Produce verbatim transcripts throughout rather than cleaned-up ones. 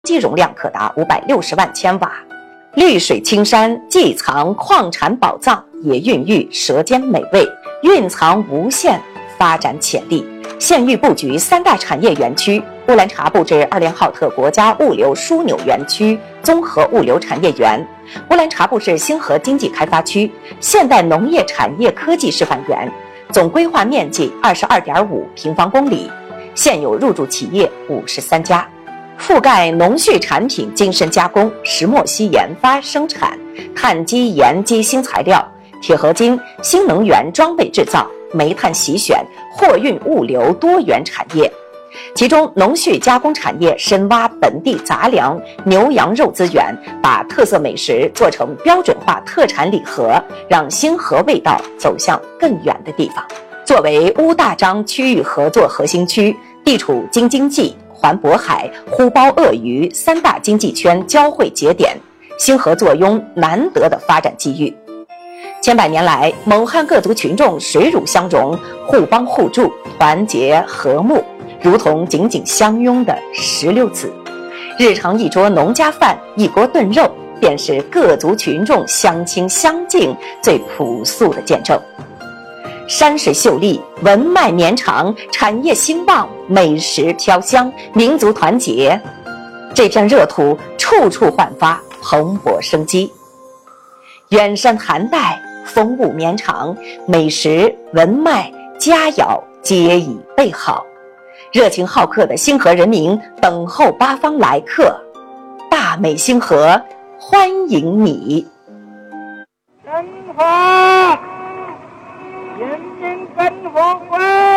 机容量可达五百六十万千瓦。绿水青山既藏矿产宝藏，也孕育舌尖美味，蕴藏无限发展潜力。县域布局三大产业园区，乌兰察布至二连浩特国家物流枢纽园区综合物流产业园，乌兰察布市星河经济开发区现代农业产业科技示范园，总规划面积二十二点五平方公里，现有入驻企业五十三家，覆盖农畜产品精深加工、石墨烯研发生产、碳基盐基新材料、铁合金、新能源装备制造、煤炭洗选、货运物流多元产业。其中农畜加工产业深挖本地杂粮、牛羊肉资源，把特色美食做成标准化特产礼盒，让星河味道走向更远的地方。作为乌大章区域合作核心区，地处京津冀、环渤海、呼包鄂渝三大经济圈交汇节点，星河坐拥难得的发展机遇。千百年来，蒙汉各族群众水乳相融，互帮互助，团结和睦，如同紧紧相拥的石榴籽。日常一桌农家饭，一锅炖肉，便是各族群众相亲相敬最朴素的见证。山水秀丽，文脉绵长，产业兴旺，美食飘香，民族团结，这片热土处处焕发蓬勃生机。远山寒带，风物绵长，美食文脉佳肴皆已备好，热情好客的星河人民等候八方来客，大美星河欢迎你。 生活人民跟火会，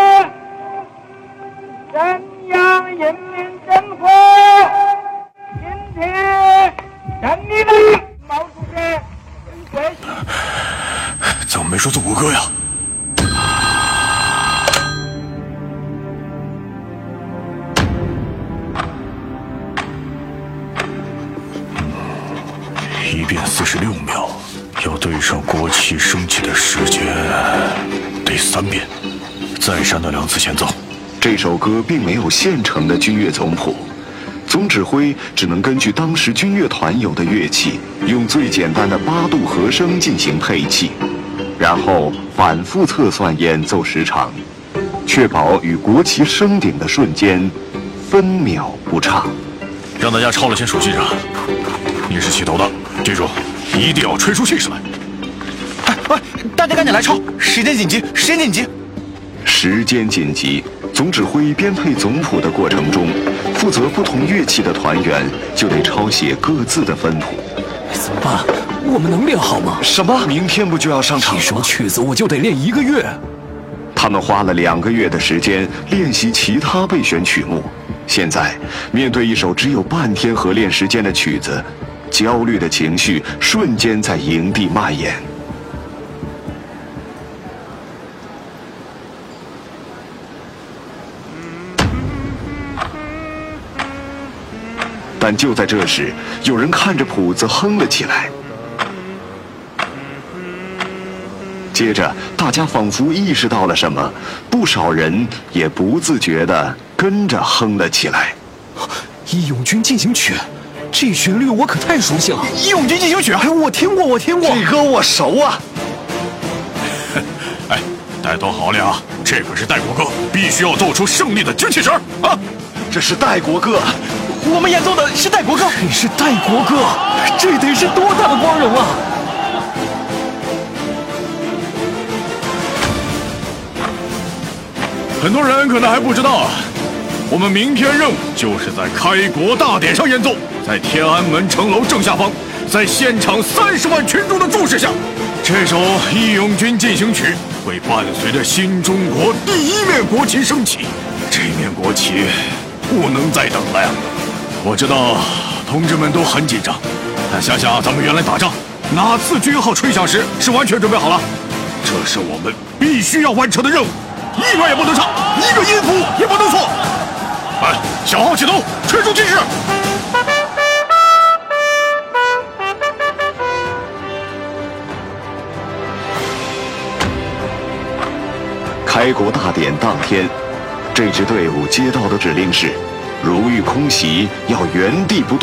沈阳人民政府今天胜利了，毛主席跪下。 怎么没说做国歌呀？一遍四十六秒，要对上国旗升起的时间，得三遍，再删那两次前奏。 这首歌并没有现成的军乐总谱，总指挥只能根据当时军乐团有的乐器，用最简单的八度和声进行配器，然后反复测算演奏时长，确保与国旗升顶的瞬间分秒不差。 让大家抄了先熟悉着。你是起头的，记住，一定要吹出气势来。 哎哎，大家赶紧来抄，时间紧急，时间紧急。 时间紧急，总指挥编配总谱的过程中，负责不同乐器的团员就得抄写各自的分谱。 怎么办？我们能练好吗？ 什么？明天不就要上场一首曲子我就得练一个月。 他们花了两个月的时间练习其他备选曲目，现在面对一首只有半天合练时间的曲子，焦虑的情绪瞬间在营地蔓延。但就在这时，有人看着谱子哼了起来。接着，大家仿佛意识到了什么，不少人也不自觉地跟着哼了起来。 《义勇军进行曲》，这旋律我可太熟悉了。 《义勇军进行曲》， 哎，我听过，我听过， 这歌我熟啊。 哎，大家都好了啊！这可是代国歌，必须要奏出胜利的精气神啊！ 这是代国歌，我们演奏的是代国歌， 这是代国歌，这得是多大的光荣啊！ 很多人可能还不知道啊，我们明天任务就是在开国大典上演奏，在天安门城楼正下方，在现场三十万群众的注视下，这首《义勇军进行曲》会伴随着新中国第一面国旗升起。这面国旗不能再等了呀！我知道同志们都很紧张，但想想咱们原来打仗，哪次军号吹响时是完全准备好了？这是我们必须要完成的任务。一秒也不能差，一个音符也不能错。哎，小号起头，吹出气势。 开国大典当天，这支队伍接到的指令是： 如遇空袭，要原地不动。